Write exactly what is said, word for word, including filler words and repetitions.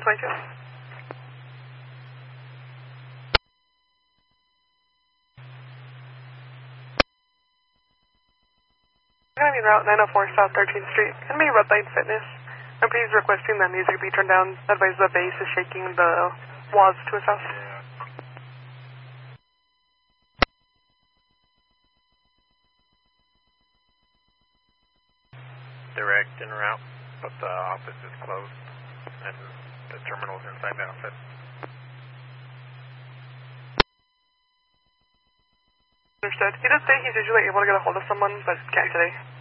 twenty-two. Gonna be Route nine oh four South thirteenth Street. Gonna be Red Light Fitness. And please requesting that music be turned down. Advise the bass is shaking the walls to his house. Direct en route, but the office is closed and the terminal's inside the office. Understood. He does say he's usually able to get a hold of someone, but can't today.